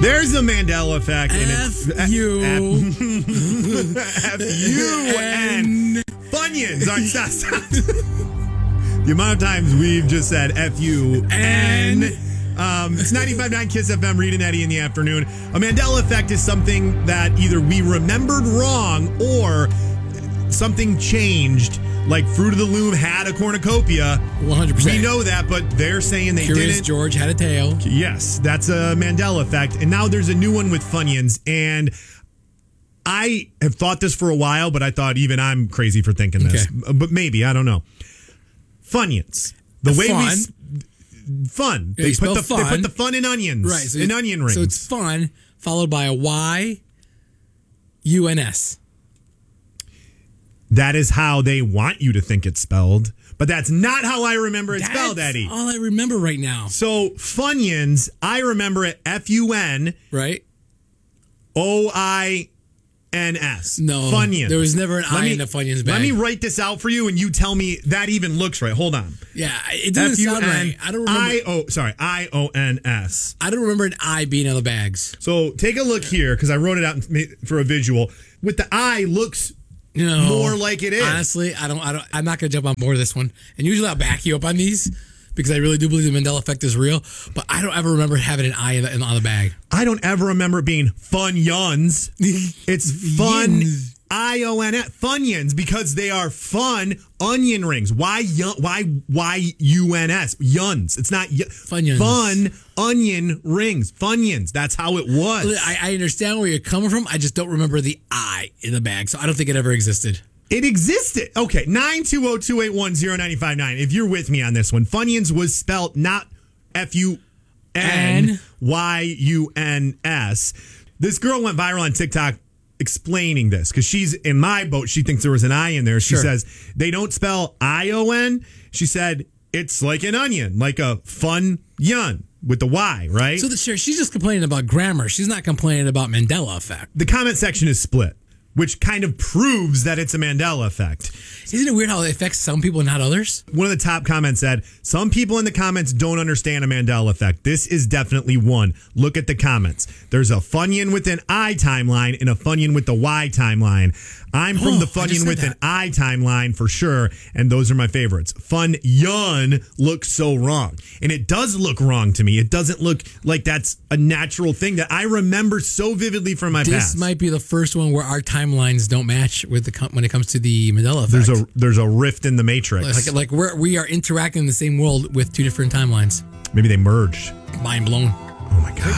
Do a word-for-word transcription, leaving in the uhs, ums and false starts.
There's the Mandela effect. And it's F U. F U N. Funyuns. Aren't stop, stop. The amount of times we've just said F U N. Um, it's ninety-five point nine Kiss F M, Reed and Eddie in the afternoon. A Mandela effect is something that either we remembered wrong or something changed. Like Fruit of the Loom had a cornucopia. one hundred percent. We know that, but they're saying they Curious didn't. George had a tail. Yes, that's a Mandela effect. And now there's a new one with Funyuns. And I have thought this for a while, but I thought even I'm crazy for thinking this. Okay. But maybe, I don't know. Funyuns. The way Fun. we... s- Fun. Yeah, They you put, spell the, fun. they put the fun in onions. Right. So in you- onion rings. So it's fun, followed by a Y U N S. That is how they want you to think it's spelled. But that's not how I remember it That's spelled, Eddie. all I remember right now. So Funyuns, I remember it F U N Right? O I N S. No. Funyuns. There was never an Let I me- in the Funyuns bag. Let me write this out for you and you tell me that even looks right. Hold on. Yeah, it doesn't sound right. I don't remember. I O sorry, I O N S. I don't remember an I being on the bags. So take a look here because I wrote it out for a visual. With the I looks No, more like it is. Honestly, I don't. I don't. I'm not going to jump on board this one. And usually I'll back you up on these because I really do believe the Mandela effect is real. But I don't ever remember having an I in the, in, on the bag. I don't ever remember it being Funyuns. It's fun. Yuns. I O N S. Funyuns because they are fun onion rings. Why yun, why why U N S? Yuns. It's not y- Funyuns. Fun onion rings. Funyuns. That's how it was. I, I understand where you're coming from. I just don't remember the I in the bag. So I don't think it ever existed. It existed. Okay, nine two zero, two eight one, zero nine five nine. If you're with me on this one, Funyuns was spelled not F U N Y U N S. This girl went viral on TikTok explaining this because she's in my boat. She thinks there was an I in there. She Sure. says they don't spell I O N. She said it's like an onion, like a fun yun with the Y, right? So the, sure, she's just complaining about grammar. She's not complaining about Mandela effect. The comment section is split, which kind of proves that it's a Mandela effect. Isn't it weird how it affects some people and not others? One of the top comments said, some people in the comments don't understand a Mandela effect. This is definitely one. Look at the comments. There's a Funyun with an I timeline and a Funyun with the Y timeline. I'm from Oh, the I just Funyun said with that. an I timeline for sure, and those are my favorites. Fun Yun looks so wrong. And it does look wrong to me. It doesn't look like that's a natural thing that I remember so vividly from my This past. might be the first one where our timelines don't match with the com- when it comes to the Mandela effect. There's a there's a rift in the matrix. like like we're, we are interacting in the same world with two different timelines. Maybe they merged. Mind blown. Oh my God.